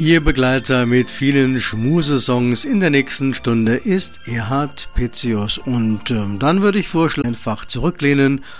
Ihr Begleiter mit vielen Schmusesongs in der nächsten Stunde ist Erhard Petzius. Und dann würde ich vorschlagen, einfach zurücklehnen